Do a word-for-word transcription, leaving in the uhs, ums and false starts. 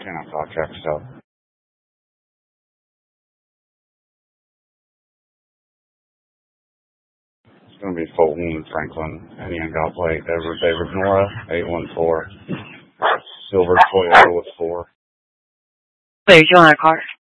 ten o'clock truck stop. It's going to be Fulton and Franklin and the ungot plate. David, David Nora, eight one four. Silver Toyota with four. Wait, you on a car?